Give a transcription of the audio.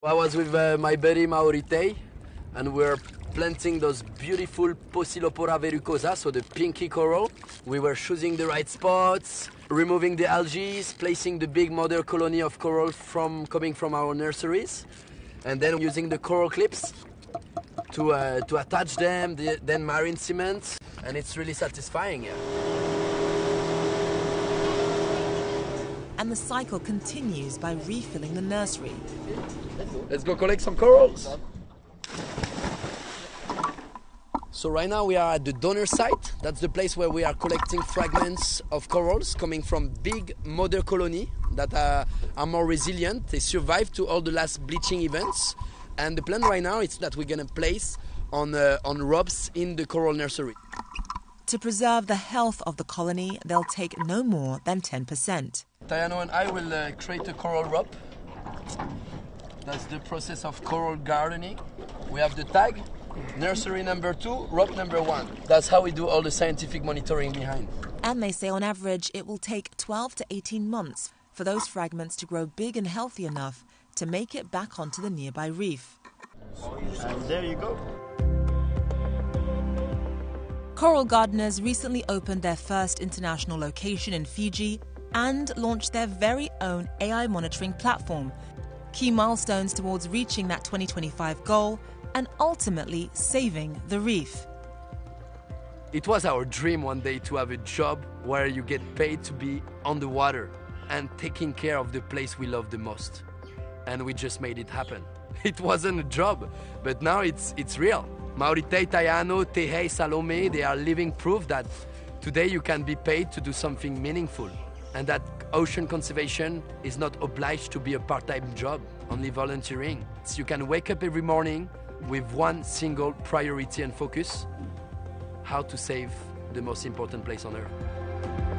I was with my buddy Maurite, and we're planting those beautiful Pocillopora verrucosa, so the pinky coral. We were choosing the right spots, removing the algae, placing the big mother colony of coral coming from our nurseries, and then using the coral clips to attach them, then marine cement, and it's really satisfying. Yeah. And the cycle continues by refilling the nursery. Let's go collect some corals. So right now we are at the donor site. That's the place where we are collecting fragments of corals coming from big mother colony that are more resilient. They survived to all the last bleaching events. And the plan right now is that we're going to place on ropes in the coral nursery. To preserve the health of the colony, they'll take no more than 10%. Tayano and I will create a coral rope. That's the process of coral gardening. We have the tag, nursery number 2, rope number 1. That's how we do all the scientific monitoring behind. And they say on average it will take 12 to 18 months for those fragments to grow big and healthy enough to make it back onto the nearby reef. And there you go. Coral gardeners recently opened their first international location in Fiji and launched their very own AI monitoring platform. Key milestones towards reaching that 2025 goal and ultimately saving the reef. It was our dream one day to have a job where you get paid to be on the water and taking care of the place we love the most. And we just made it happen. It wasn't a job, but now it's real. Maurite, Tayano, Tehei, Salome, they are living proof that today you can be paid to do something meaningful, and that ocean conservation is not obliged to be a part-time job, only volunteering. So you can wake up every morning with one single priority and focus: how to save the most important place on Earth.